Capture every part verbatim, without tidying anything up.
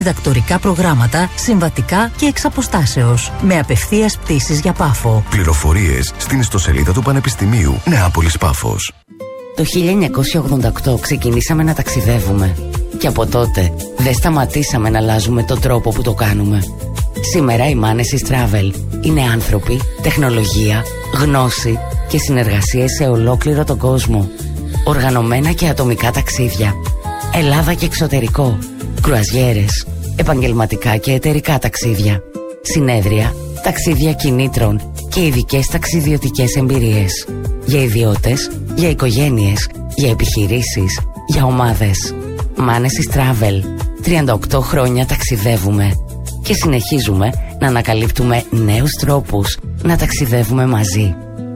Διδακτορικά προγράμματα, συμβατικά και εξ αποστάσεως. Με απευθείας πτήσεις για Πάφο. Πληροφορίες στην ιστοσελίδα του Πανεπιστημίου Νεάπολης Πάφος. Το χίλια εννιακόσια ογδόντα οκτώ ξεκινήσαμε να ταξιδεύουμε. Και από τότε δεν σταματήσαμε να αλλάζουμε τον τρόπο που το κάνουμε. Σήμερα οι Manesis Travel είναι άνθρωποι, τεχνολογία, γνώση και συνεργασίες σε ολόκληρο τον κόσμο. Οργανωμένα και ατομικά ταξίδια. Ελλάδα και εξωτερικό. Κρουαζιέρες, επαγγελματικά και εταιρικά ταξίδια, συνέδρια, ταξίδια κινήτρων και ειδικές ταξιδιωτικές εμπειρίες. Για ιδιώτες, για οικογένειες, για επιχειρήσεις, για ομάδες. Manesis Travel. τριάντα οκτώ χρόνια ταξιδεύουμε και συνεχίζουμε να ανακαλύπτουμε νέους τρόπους να ταξιδεύουμε μαζί.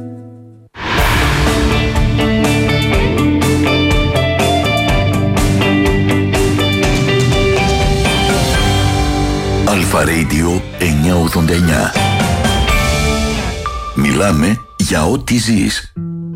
Αλφα Radio εννιακόσια ογδόντα εννιά. Μιλάμε για ό,τι ζεις.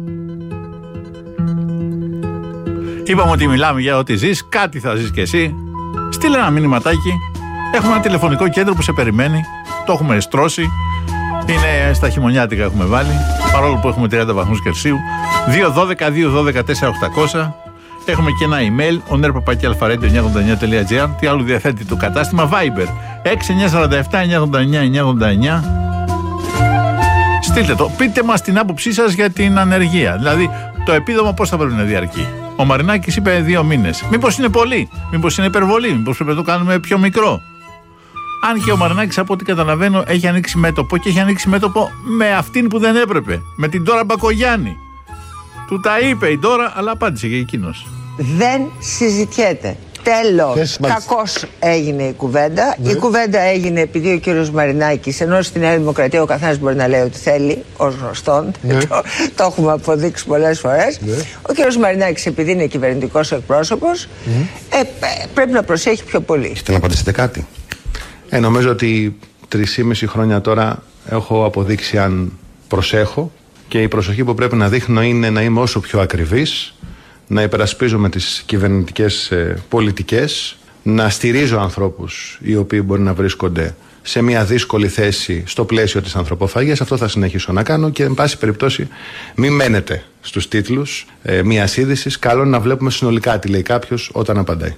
Είπαμε ότι μιλάμε για ό,τι ζεις, κάτι θα ζεις κι εσύ. Στείλε ένα μηνυματάκι. Έχουμε ένα τηλεφωνικό κέντρο που σε περιμένει. Το έχουμε στρώσει. Είναι στα χειμωνιάτικα έχουμε βάλει. Παρόλο που έχουμε τριάντα βαθμούς Κελσίου. δύο ένα δύο δύο ένα δύο τέσσερα οκτακόσια. Έχουμε και ένα email, ονέρ παπάκι αλφα ρέιντιο εννιακόσια ογδόντα εννιά τελεία τζι άρ. Τι άλλο διαθέτει το κατάστημα? Viber έξι εννιά τέσσερα επτά εννιακόσια ογδόντα εννιά εννιακόσια ογδόντα εννιά. Στείλτε το. Πείτε μας την άποψή σας για την ανεργία. Δηλαδή, το επίδομα πώς θα πρέπει να διαρκεί. Ο Μαρινάκης είπε δύο μήνες. Μήπως είναι πολύ, μήπως είναι υπερβολή, μήπως πρέπει να το κάνουμε πιο μικρό. Αν και ο Μαρινάκης, από ό,τι καταλαβαίνω, έχει ανοίξει μέτωπο και έχει ανοίξει μέτωπο με αυτήν που δεν έπρεπε. Με την Ντόρα Μπακογιάννη. Του τα είπε η Ντόρα, αλλά απάντησε και εκείνος. Δεν συζητιέται. Τέλος. Κακώς έγινε η κουβέντα. Ναι. Η κουβέντα έγινε επειδή ο κύριος Μαρινάκης, ενώ στη Νέα Δημοκρατία ο καθένας μπορεί να λέει ό,τι θέλει, ως γνωστόν, ναι. το, το έχουμε αποδείξει πολλές φορές. Ναι. Ο κύριος Μαρινάκης, επειδή είναι κυβερνητικός εκπρόσωπος, mm. ε, πρέπει να προσέχει πιο πολύ. Θέλετε να απαντήσετε κάτι? Ε, νομίζω ότι τρεισήμιση χρόνια τώρα έχω αποδείξει αν προσέχω, και η προσοχή που πρέπει να δείχνω είναι να είμαι όσο πιο ακριβής, να υπερασπίζομαι τις κυβερνητικές ε, πολιτικές, να στηρίζω ανθρώπους οι οποίοι μπορεί να βρίσκονται σε μια δύσκολη θέση στο πλαίσιο της ανθρωποφαγίας. Αυτό θα συνεχίσω να κάνω και εν πάση περιπτώσει μην μένετε στους τίτλους ε, μιας είδησης. Καλό να βλέπουμε συνολικά τι λέει κάποιος όταν απαντάει.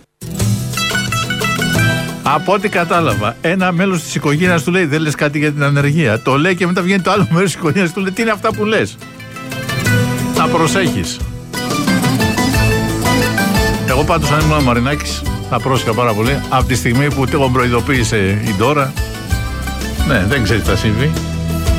Από ό,τι κατάλαβα, ένα μέλος της οικογένειας του λέει δεν λες κάτι για την ανεργία. Το λέει και μετά βγαίνει το άλλο μέρος της οικογένειας του λέει τι είναι αυτά που λες. Να προσέχεις. Εγώ πάντως, αν ήμουν ο Μαρινάκης, θα πρόσεχα πάρα πολύ. Από τη στιγμή που τον προειδοποίησε η Ντόρα, ναι, δεν ξέρει τι θα συμβεί.